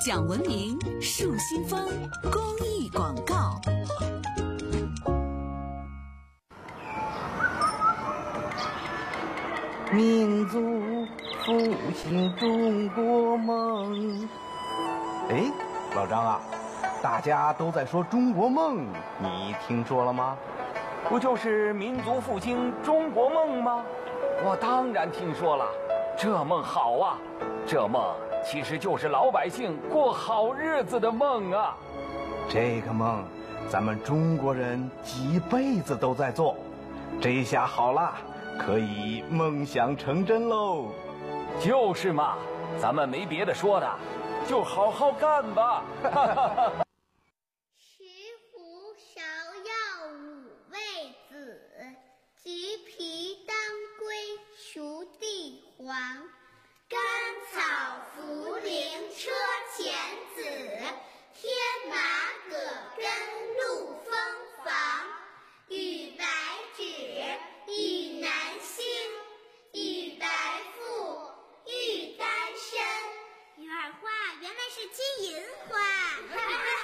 讲文明树新风公益广告。 民族复兴中国梦。哎，老张啊，大家都在说中国梦，你听说了吗？ 不就是民族复兴中国梦吗？我当然听说了，这梦好啊！这梦其实就是老百姓过好日子的梦啊！ 这个梦，咱们中国人几辈子都在做，这下好啦，可以梦想成真喽！ 就是嘛，咱们没别的说的，就好好干吧！ 食腐少要五味子，橘皮当归熟地黄，甘草